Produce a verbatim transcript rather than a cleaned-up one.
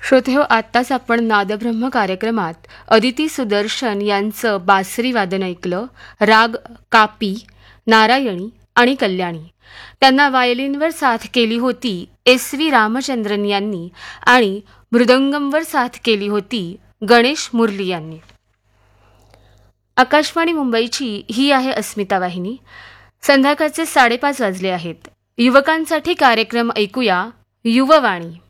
श्रोतेहो, आत्ताच आपण नादब्रह्म कार्यक्रमात अदिती सुदर्शन यांचं बासरी वादन ऐकलं. राग कापी, नारायणी आणि कल्याणी. त्यांना वायलिनवर साथ केली होती एस व्ही रामचंद्रन यांनी आणि मृदंगमवर साथ केली होती गणेश मुरली यांनी. आकाशवाणी मुंबईची ही आहे अस्मिता वाहिनी. संध्याकाळचे साडेपाच वाजले आहेत. युवकांसाठी कार्यक्रम ऐकूया युववाणी.